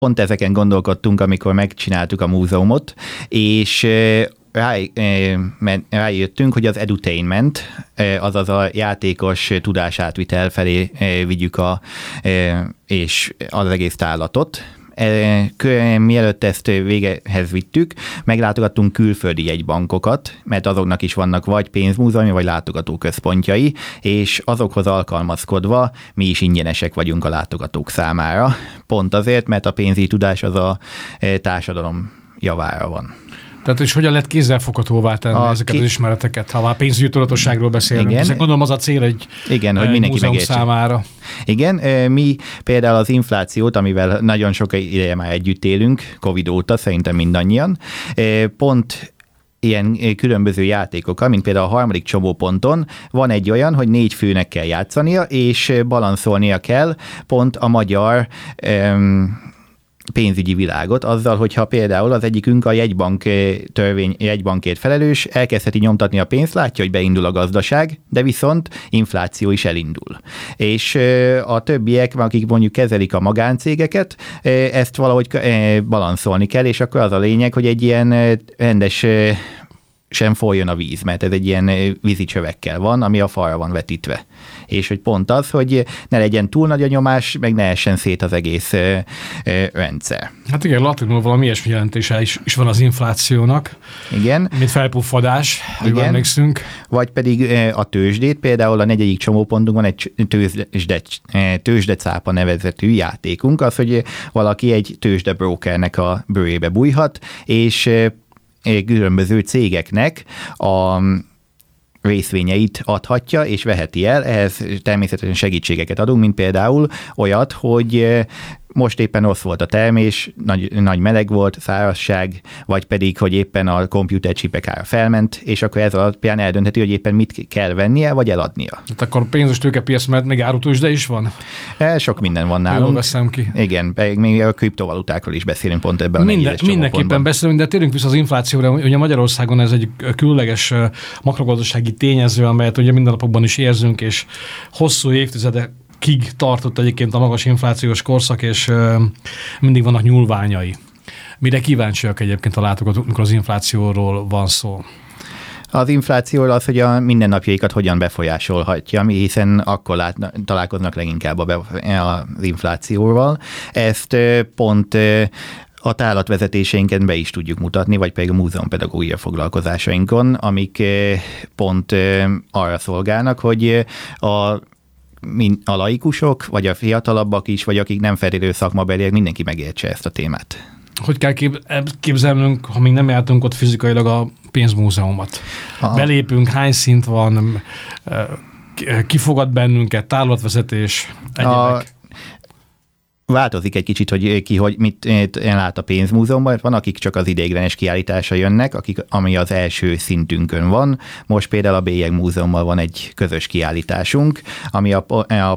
Pont ezeken gondolkodtunk, amikor megcsináltuk a múzeumot, és rájöttünk, hogy az edutainment, azaz a játékos tudásátvitel felé vigyük és az egész tárlatot. Mielőtt ezt végehez vittük, meglátogattunk külföldi jegybankokat, mert azoknak is vannak vagy pénzmúzeumi, vagy látogatóközpontjai, és azokhoz alkalmazkodva mi is ingyenesek vagyunk a látogatók számára. Pont azért, mert a pénzügyi tudás az a társadalom javára van. Tehát és hogyan lehet kézzelfoghatóvá tenni ezeket az ismereteket, ha már pénzügyi tudatosságról beszélünk. Igen. Hiszen gondolom az a cél egy hogy mindenki múzeum számára. Igen, mi például az inflációt, amivel nagyon sok ideje már együtt élünk, Covid óta, szerintem mindannyian, pont ilyen különböző játékokkal, mint például a harmadik csomóponton van egy olyan, hogy 4 főnek kell játszania, és balanszolnia kell pont a magyar pénzügyi világot, azzal, hogyha például az egyikünk a jegybankért felelős, elkezdheti nyomtatni a pénzt, látja, hogy beindul a gazdaság, de viszont infláció is elindul. És a többiek, akik mondjuk kezelik a magáncégeket, ezt valahogy balanszolni kell, és akkor az a lényeg, hogy egy ilyen rendes sem folyjon a víz, mert ez egy ilyen vízicsövekkel van, ami a falra van vetítve. És hogy pont az, hogy ne legyen túl nagy a nyomás, meg ne essen szét az egész rendszer. Hát igen, latinul valami ilyesmi jelentése is van az inflációnak. Igen. Mint felpuffadás, hogy emlékszünk. Vagy pedig a tőzsdét, például a 4. csomópontunk van egy tőzsdecápa nevezetű játékunk, az, hogy valaki egy tőzsdebrókernek a bőrébe bújhat, és különböző cégeknek a részvényeit adhatja és veheti el, ehhez természetesen segítségeket adunk, mint például olyat, hogy most éppen rossz volt a termés, nagy meleg volt, szárazság, vagy pedig, hogy éppen a komputercsipek ára felment, és akkor ez alapján eldöntheti, hogy éppen mit kell vennie, vagy eladnia. Hát akkor pénzös tőkepiac, mert még árutőzsde is van? Sok minden van nálunk. Jól veszem ki. Igen, még a kriptovalutákról is beszélünk pont ebben mindenképpen beszélünk, de térjünk vissza az inflációra. Ugye Magyarországon ez egy különleges makrogazdasági tényező, amelyet ugye mindennapokban is érzünk, és hosszú évtizedekig tartott egyébként a magas inflációs korszak, és mindig vannak nyúlványai. Mire kíváncsiak egyébként a látogatók, amikor az inflációról van szó? Az inflációról az, hogy a mindennapjaikat hogyan befolyásolhatja, hiszen akkor találkoznak leginkább az inflációval. Ezt pont a tárlatvezetéseinken be is tudjuk mutatni, vagy pedig a múzeumpedagógia foglalkozásainkon, amik pont arra szolgálnak, hogy a laikusok, vagy a fiatalabbak is, vagy akik nem feltétlenül szakmabeliek, mindenki megértse ezt a témát. Hogy kell képzelnünk, ha még nem jártunk ott fizikailag a pénzmúzeumot? Belépünk, hány szint van, kifogad bennünket, tárlatvezetés, egyébek? Változik egy kicsit, hogy ki mit lát a pénzmúzeumban. Van, akik csak az ideiglenes kiállításra jönnek, ami az első szintünkön van. Most például a Bélyeg Múzeummal van egy közös kiállításunk, ami a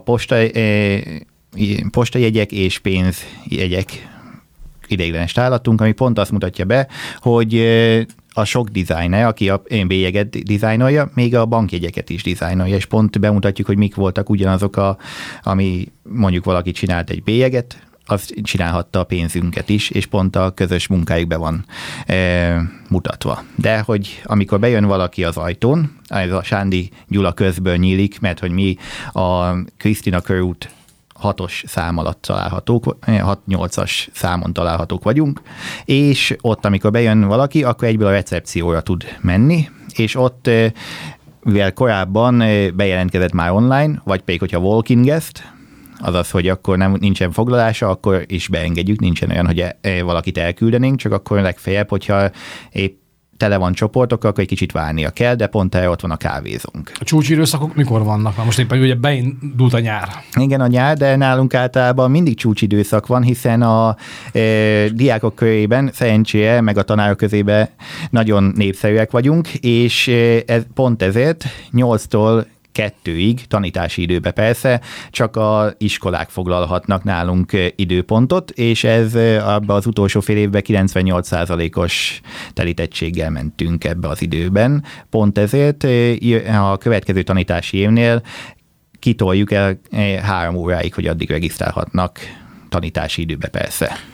postajegyek és pénzjegyek ideiglenes tárlatunk, ami pont azt mutatja be, hogy a sok designer, aki a bélyeget dizájnolja, még a bankjegyeket is dizájnolja, és pont bemutatjuk, hogy mik voltak ugyanazok, ami mondjuk valaki csinált egy bélyeget, az csinálhatta a pénzünket is, és pont a közös munkájuk be van mutatva. De hogy amikor bejön valaki az ajtón, ez a Sándi Gyula közből nyílik, mert hogy mi a Krisztina körút 6-os szám alatt találhatók, 6-8-as számon találhatók vagyunk, és ott, amikor bejön valaki, akkor egyből a recepcióra tud menni, és ott, mivel korábban bejelentkezett már online, vagy pedig, hogyha walk-in guest, azaz, hogy akkor nincsen foglalása, akkor is beengedjük, nincsen olyan, hogy valakit elküldenénk, csak akkor legfeljebb, hogyha épp tele van csoportokkal, akkor egy kicsit várnia kell, de pont erre ott van a kávézónk. A csúcsidőszakok mikor vannak? Most éppen ugye beindult a nyár. Igen, a nyár, de nálunk általában mindig csúcsidőszak van, hiszen a diákok körében szerencsére, meg a tanárok közében nagyon népszerűek vagyunk, és pont ezért 8-tól 2-ig, tanítási időbe persze, csak az iskolák foglalhatnak nálunk időpontot, és ez abban az utolsó fél évben 98%-os telítettséggel mentünk ebbe az időben. Pont ezért a következő tanítási évnél kitoljuk el 3 óráig, hogy addig regisztrálhatnak tanítási időbe persze.